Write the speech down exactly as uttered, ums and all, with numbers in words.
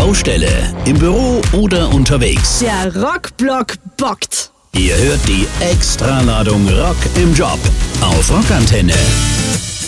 Baustelle, im Büro oder unterwegs. Der Rockblock bockt. Ihr hört die Extraladung Rock im Job auf Rockantenne.